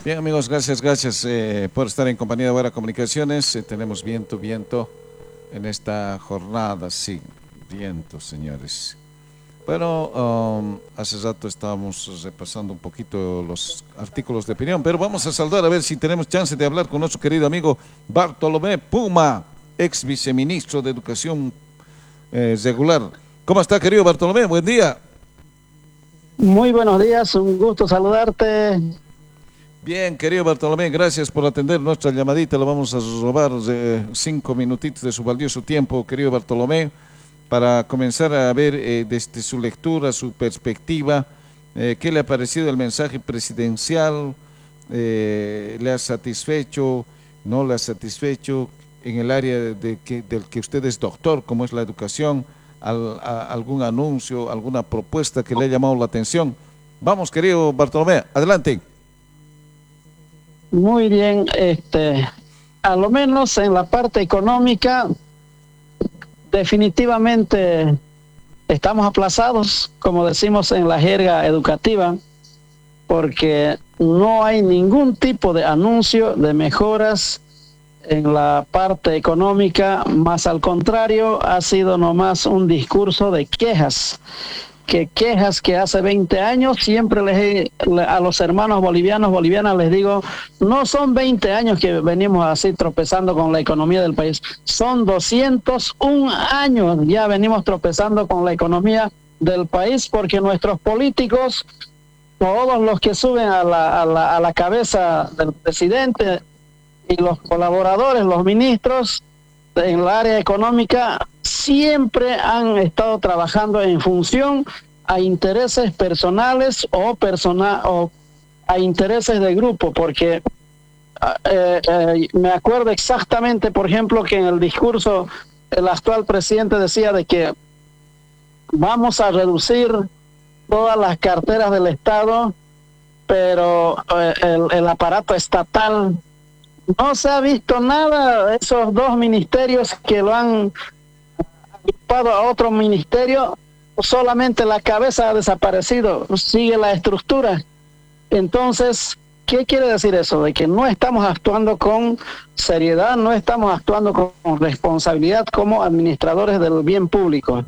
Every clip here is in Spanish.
Bien, amigos, gracias por estar en compañía de Buena Comunicaciones. Tenemos viento en esta jornada, sí, viento, señores. Bueno, hace rato estábamos repasando un poquito los artículos de opinión, pero vamos a saludar a ver si tenemos chance de hablar con nuestro querido amigo Bartolomé Puma, ex viceministro de Educación Regular. ¿Cómo está, querido Bartolomé? Buen día. Muy buenos días, un gusto saludarte. Bien, querido Bartolomé, gracias por atender nuestra llamadita. Le vamos a robar 5 minutitos de su valioso tiempo, querido Bartolomé, para comenzar a ver desde su lectura, su perspectiva, qué le ha parecido el mensaje presidencial, le ha satisfecho, no le ha satisfecho en el área del que usted es doctor, como es la educación, algún anuncio, alguna propuesta que le ha llamado la atención. Vamos, querido Bartolomé, adelante. Muy bien, a lo menos en la parte económica, definitivamente estamos aplazados, como decimos en la jerga educativa, porque no hay ningún tipo de anuncio de mejoras en la parte económica, más al contrario, ha sido nomás un discurso de quejas que hace 20 años siempre a los hermanos bolivianas les digo, no son 20 años que venimos así tropezando con la economía del país, son 201 años ya venimos tropezando con la economía del país porque nuestros políticos, todos los que suben a la cabeza del presidente y los colaboradores, los ministros en el área económica, siempre han estado trabajando en función a intereses personales o a intereses de grupo, porque me acuerdo exactamente, por ejemplo, que en el discurso el actual presidente decía de que vamos a reducir todas las carteras del Estado, pero el aparato estatal no se ha visto nada. Esos dos ministerios que lo han agrupado a otro ministerio, solamente la cabeza ha desaparecido, sigue la estructura. Entonces, ¿qué quiere decir eso? De que no estamos actuando con seriedad, no estamos actuando con responsabilidad como administradores del bien público.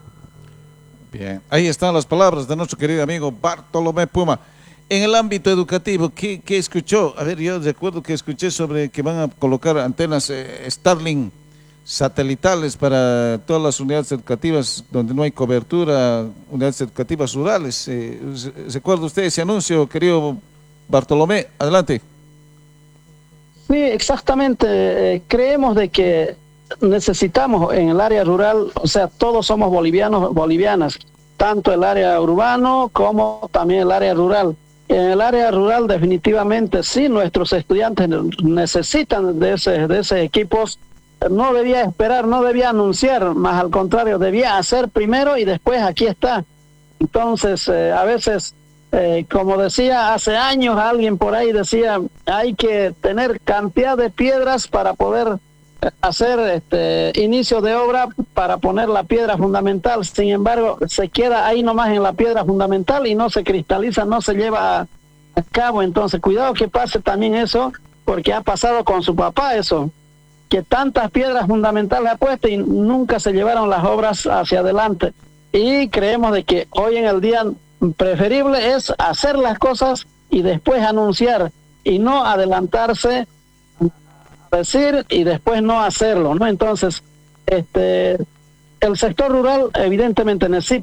Bien, ahí están las palabras de nuestro querido amigo Bartolomé Puma. En el ámbito educativo, ¿qué escuchó? A ver, yo recuerdo que escuché sobre que van a colocar antenas Starlink satelitales para todas las unidades educativas donde no hay cobertura, unidades educativas rurales. ¿Recuerda usted ese anuncio, querido Bartolomé? Adelante. Sí, exactamente. Creemos de que necesitamos en el área rural, o sea, todos somos bolivianos, bolivianas, tanto el área urbano como también el área rural. En el área rural definitivamente sí, nuestros estudiantes necesitan de esos equipos. No debía esperar, no debía anunciar, más al contrario, debía hacer primero y después aquí está. Entonces, a veces, como decía hace años alguien por ahí, decía, hay que tener cantidad de piedras para poder hacer inicio de obra, para poner la piedra fundamental. Sin embargo, se queda ahí nomás en la piedra fundamental y no se cristaliza, no se lleva a cabo. Entonces, cuidado que pase también eso, porque ha pasado con su papá eso, que tantas piedras fundamentales ha puesto y nunca se llevaron las obras hacia adelante. Y creemos de que hoy en el día preferible es hacer las cosas y después anunciar, y no adelantarse, decir y después no hacerlo, ¿no? Entonces, el sector rural evidentemente